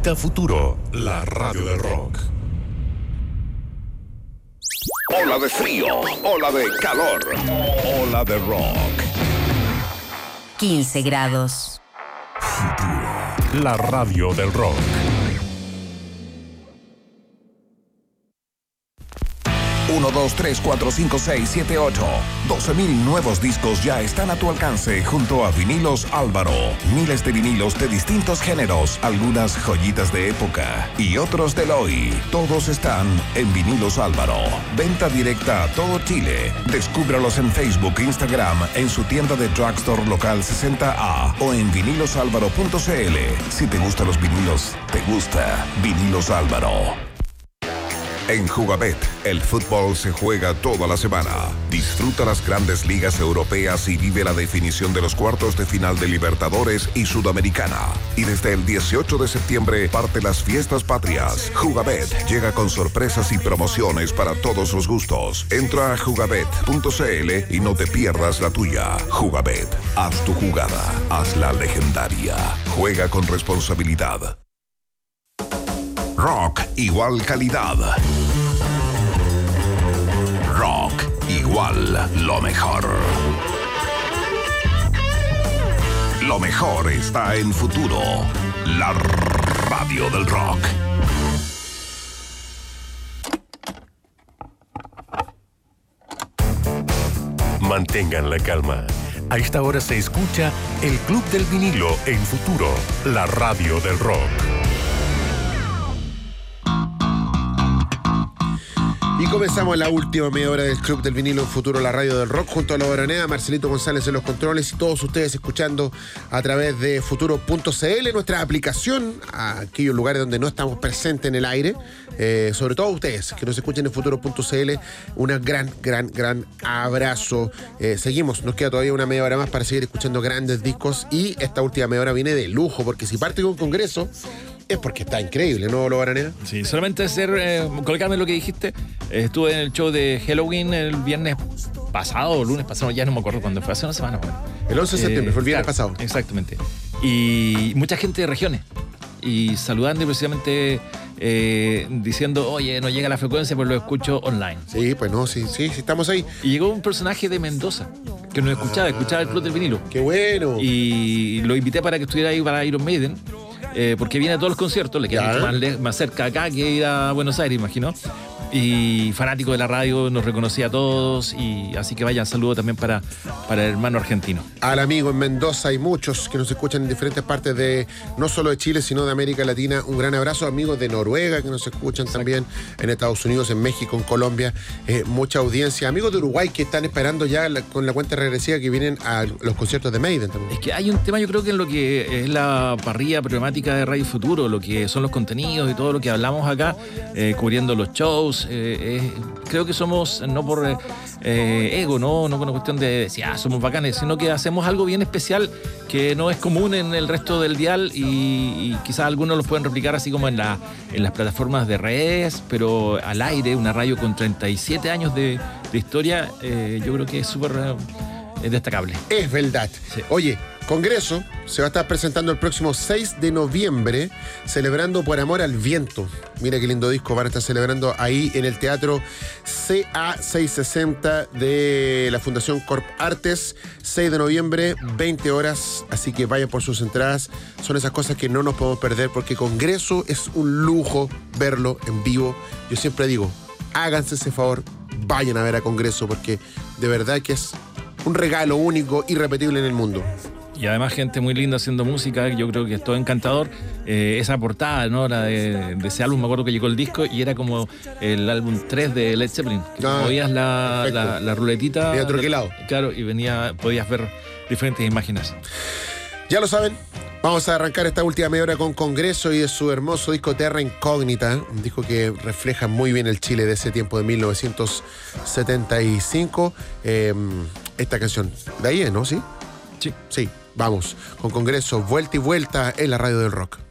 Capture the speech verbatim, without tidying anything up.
Dicta Futuro, la radio del rock. Ola de frío, ola de calor, ola de rock. quince grados. Futuro, la radio del rock. uno, dos, tres, cuatro, cinco, seis, siete, ocho. doce mil nuevos discos ya están a tu alcance junto a Vinilos Álvaro. Miles de vinilos de distintos géneros, algunas joyitas de época y otros del hoy. Todos están en Vinilos Álvaro. Venta directa a todo Chile. Descúbralos en Facebook, Instagram, en su tienda de Drugstore Local sesenta A o en vinilos álvaro punto c l. Si te gustan los vinilos, te gusta Vinilos Álvaro. En Jugabet, el fútbol se juega toda la semana. Disfruta las grandes ligas europeas y vive la definición de los cuartos de final de Libertadores y Sudamericana. Y desde el dieciocho de septiembre parte las fiestas patrias. Jugabet llega con sorpresas y promociones para todos los gustos. Entra a jugabet punto c l y no te pierdas la tuya. Jugabet, haz tu jugada, hazla legendaria. Juega con responsabilidad. Rock igual calidad. Rock igual lo mejor. Lo mejor está en Futuro, la radio del rock. Mantengan la calma. A esta hora se escucha el Club del Vinilo en Futuro, la radio del rock. Y comenzamos la última media hora del Club del Vinilo en Futuro, la radio del rock, junto a la Baronea, Marcelito González en los controles y todos ustedes escuchando a través de futuro punto c l, nuestra aplicación, a aquellos lugares donde no estamos presentes en el aire, eh, sobre todo ustedes que nos escuchen en futuro punto c l, un gran, gran, gran abrazo. Eh, seguimos, nos queda todavía una media hora más para seguir escuchando grandes discos y esta última media hora viene de lujo, porque si parte con un congreso es porque está increíble, ¿no, Lo Baranera? Sí, solamente hacer, eh, colocarme lo que dijiste. Eh, estuve en el show de Halloween el viernes pasado, o lunes pasado, ya no me acuerdo cuándo fue, hace una semana. Bueno. El once de septiembre, eh, fue el viernes claro, pasado. Exactamente. Y mucha gente de regiones. Y saludando y precisamente eh, diciendo, oye, no llega la frecuencia, pues lo escucho online. Sí, pues no, sí, sí, sí, estamos ahí. Y llegó un personaje de Mendoza que nos escuchaba, ah, escuchaba el Club del Vinilo. ¡Qué bueno! Y lo invité para que estuviera ahí para Iron Maiden. Eh, porque viene a todos los conciertos, le queda mucho más, le- más cerca acá que ir a Buenos Aires, imagino. Y fanático de la radio, nos reconocía a todos. Y así que vaya, saludo también para, para el hermano argentino. Al amigo en Mendoza, hay muchos que nos escuchan en diferentes partes de, no solo de Chile, sino de América Latina. Un gran abrazo, amigos de Noruega que nos escuchan también, en Estados Unidos, en México, en Colombia. Eh, mucha audiencia. Amigos de Uruguay que están esperando ya la- con la cuenta regresiva que vienen a los conciertos de Maiden también. Es que hay un tema, yo creo que en lo que es la parrilla programática de Radio Futuro, lo que son los contenidos y todo lo que hablamos acá, eh, cubriendo los shows. Eh, eh, creo que somos, no por eh, eh, ego, ¿no? No por una cuestión de decir, ah, somos bacanes, sino que hacemos algo bien especial que no es común en el resto del dial y, y quizás algunos lo pueden replicar así como en, la, en las plataformas de redes, pero al aire, una radio con treinta y siete años de, de historia, eh, yo creo que es súper eh, destacable. Es verdad. Sí. Oye, Congreso se va a estar presentando el próximo seis de noviembre, celebrando Por Amor al Viento. Mira qué lindo disco van a estar celebrando ahí en el Teatro C A seiscientos sesenta de la Fundación Corp Artes. seis de noviembre, veinte horas, así que vayan por sus entradas. Son esas cosas que no nos podemos perder, porque Congreso es un lujo verlo en vivo. Yo siempre digo, háganse ese favor, vayan a ver a Congreso, porque de verdad que es un regalo único, irrepetible en el mundo. Y además gente muy linda haciendo música, yo creo que es todo encantador. Eh, esa portada, ¿no? La de, de ese álbum, me acuerdo que llegó el disco y era como el álbum tres de Led Zeppelin. Que Ah, podías la, la, la ruletita. Venía troquelado. Claro, y venía, podías ver diferentes imágenes. Ya lo saben, vamos a arrancar esta última media hora con Congreso y de su hermoso disco Terra Incógnita, un disco que refleja muy bien el Chile de ese tiempo de mil novecientos setenta y cinco. Eh, esta canción, de ahí es, ¿no? ¿Sí? Sí. Sí, vamos, con Congreso, vuelta y vuelta en la radio del rock.